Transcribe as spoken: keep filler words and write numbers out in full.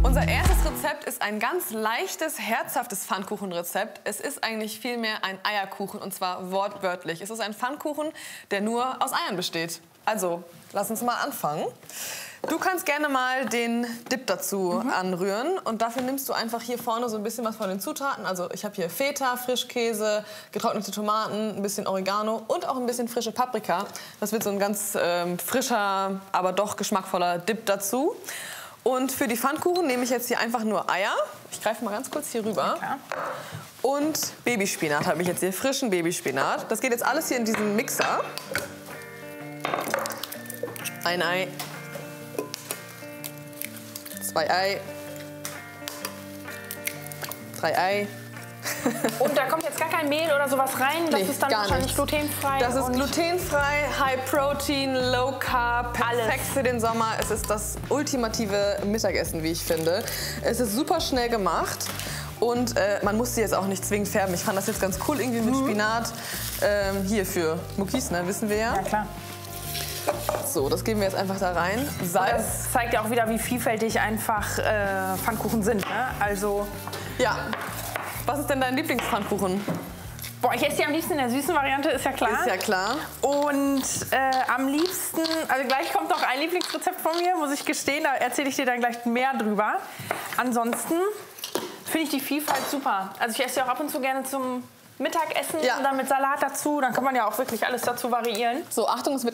Unser erstes Rezept ist ein ganz leichtes, herzhaftes Pfannkuchenrezept. Es ist eigentlich vielmehr ein Eierkuchen, und zwar wortwörtlich. Es ist ein Pfannkuchen, der nur aus Eiern besteht. Also, lass uns mal anfangen. Du kannst gerne mal den Dip dazu mhm. anrühren. Und dafür nimmst du einfach hier vorne so ein bisschen was von den Zutaten. Also ich habe hier Feta, Frischkäse, getrocknete Tomaten, ein bisschen Oregano und auch ein bisschen frische Paprika. Das wird so ein ganz ähm, frischer, aber doch geschmackvoller Dip dazu. Und für die Pfannkuchen nehme ich jetzt hier einfach nur Eier. Ich greife mal ganz kurz hier rüber. Ja, und Babyspinat habe ich jetzt hier, frischen Babyspinat. Das geht jetzt alles hier in diesen Mixer. Ein Ei. Zwei Ei. Drei Ei. Und da kommt jetzt gar kein Mehl oder sowas rein? Das Nee, ist dann gar wahrscheinlich nichts. glutenfrei? Das ist und glutenfrei, High Protein, Low Carb, perfekt Alles. für den Sommer. Es ist das ultimative Mittagessen, wie ich finde. Es ist super schnell gemacht. Und äh, man muss sie jetzt auch nicht zwingend färben. Ich fand das jetzt ganz cool, irgendwie mit mhm. Spinat. Ähm, hier für Muckis, ne, wissen wir ja. Ja, klar. So, das geben wir jetzt einfach da rein. Salz. Das zeigt ja auch wieder, wie vielfältig einfach äh, Pfannkuchen sind. Ne? Also Ja. Was ist denn dein Lieblingspfannkuchen? Boah, ich esse die am liebsten in der süßen Variante, ist ja klar. Ist ja klar. Und äh, am liebsten, also gleich kommt noch ein Lieblingsrezept von mir, muss ich gestehen, da erzähle ich dir dann gleich mehr drüber. Ansonsten finde ich die Vielfalt super. Also ich esse ja auch ab und zu gerne zum Mittagessen Ja. und dann mit Salat dazu. Dann kann man ja auch wirklich alles dazu variieren. So, Achtung, es wird